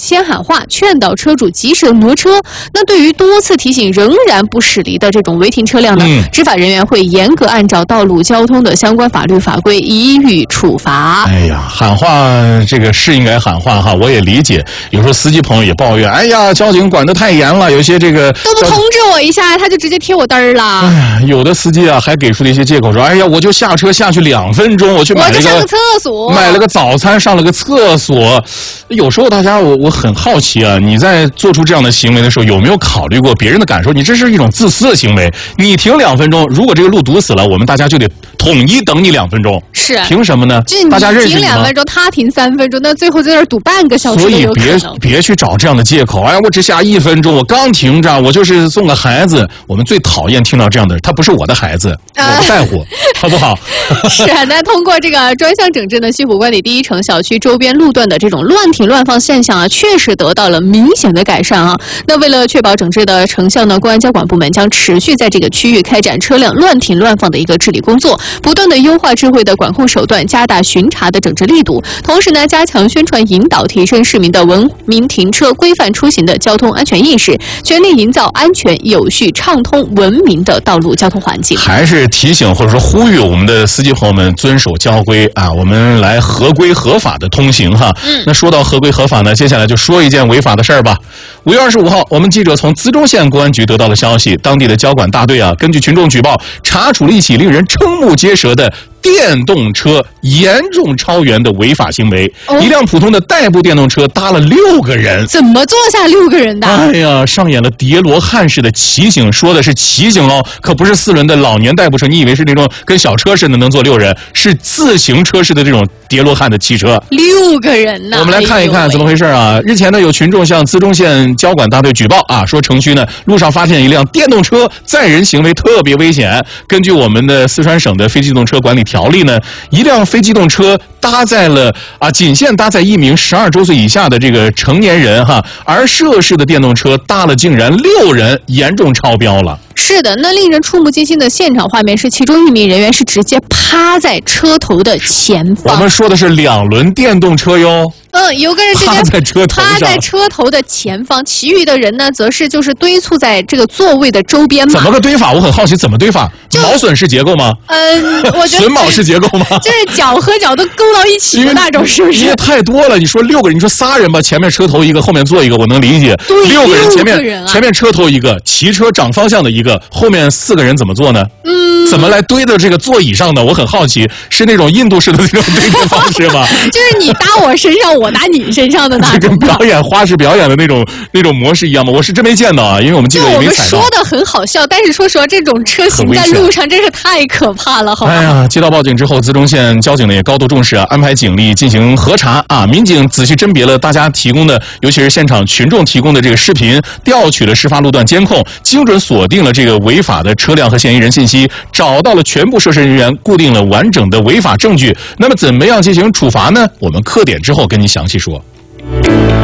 先喊话，劝导车主及时挪车。那对于多次提醒仍然不驶离的这种违停车辆呢，执法人员会严格按照道路交通的相关法律法规予以处罚。 哎呀，喊话这个是应该喊话哈，我也理解。有时候司机朋友也抱怨，哎呀，交警管得太严了，有些这个都不通知我一下，他就直接贴我单儿了。 哎呀，有的司机啊还给出了一些借口说，哎呀，我就下车下去2分钟，我去买了上个厕所， 买了个早餐，上了个厕所。有时候大家我很好奇啊，你在做出这样的行为的时候，有没有考虑过别人的感受？你这是一种自私的行为。你停2分钟，如果这个路堵死了，我们大家就得统一等你2分钟。 是凭什么呢？大家认识你吗？ 停2分钟，他停3分钟，那最后在这儿堵半个小时。 所以别去找这样的借口。哎呀，我只下1分钟，我刚停着，我就是送个孩子。我们最讨厌听到这样的，他不是我的孩子，我不在乎，好不好？ 是啊，那通过这个专项整治呢，西湖观里第一城小区周边路段的这种乱停乱放现象啊，确实得到了明显的改善啊。那为了确保整治的成效呢，公安交管部门将持续在这个区域开展车辆乱停乱放的一个治理工作，不断的优化智慧的管控手段，加大巡查的整治力度，同时呢，加强宣传引导，提升市民的文明停车、规范出行的交通安全意识，全力营造安全、有序、畅通、文明的道路交通环境。 还是提醒或者说呼吁我们的司机朋友们遵守交规啊，我们来合规合法的通行哈。那说到合规合法呢，接下来就说一件违法的事儿吧。5月25号，我们记者从资中县公安局得到了消息，当地的交管大队啊，根据群众举报，查处了一起令人瞠目结舌的电动车严重超员的违法行为。一辆普通的代步电动车搭了6个人， 怎么坐下6个人的？ 哎呀，上演了叠罗汉式的骑行，说的是骑行哦，可不是4轮的老年代步车。你以为是那种跟小车似的能坐6人，是自行车式的这种叠罗汉的汽车。 6个人呢？ 我们来看一看怎么回事啊！日前呢，有群众向资中县交管大队举报啊，说城区呢路上发现一辆电动车载人行为特别危险。根据我们的四川省的非机动车管理条例呢，一辆非机动车仅限搭载1名12周岁以下的这个成年人哈，而涉事的电动车搭了竟然6人，严重超标了。 是的，那令人触目惊心的现场画面是，其中1名人员是直接趴在车头的前方。 我们说的是2轮电动车哟。 有个人直接趴在车头的前方，其余的人呢，则是就是堆簇在这个座位的周边嘛。 怎么个堆法？我很好奇，怎么堆法？毛笋式结构吗？ 我觉得榫卯式结构吗？ 就是脚和脚都勾到一起的那种，是不是？ 因为太多了，你说6个人，你说3人吧，前面车头一个，后面坐一个，我能理解。6个人，前面车头一个，骑车掌方向的一个，后面4个人怎么做呢？怎么来堆的这个座椅上呢？我很好奇，是那种印度式的那种堆叠方式吗？ 就是你搭我身上，我搭你身上的那种。 这跟表演花式表演的那种模式一样吗？我是真没见到啊，因为我们记者也没踩到。 我们说的很好笑，但是说实话，这种车行在路上真是太可怕了，好吧？ 哎呀，接到报警之后，资中县交警呢也高度重视啊，安排警力进行核查啊。民警仔细甄别了大家提供的，尤其是现场群众提供的这个视频，调取了事发路段监控，精准锁定了这个违法的车辆和嫌疑人信息，找到了全部涉事人员，固定了完整的违法证据。那么怎么样进行处罚呢？我们刻点之后跟您详细说。